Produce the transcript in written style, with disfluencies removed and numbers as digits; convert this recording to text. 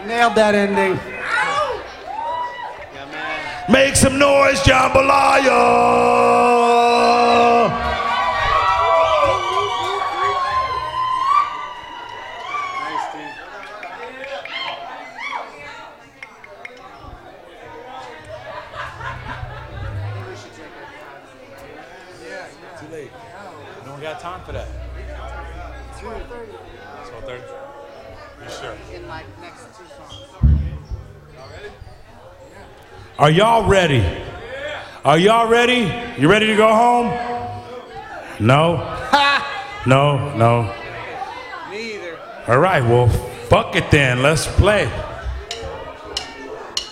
Nailed that ending. Make some noise, jambalaya. Too late. No one got time for that. 12:30. 12:30. You sure? In like next 2 songs. Are y'all ready? Are y'all ready? You ready to go home? No? No, no. Me either. All right, well, fuck it then. Let's play.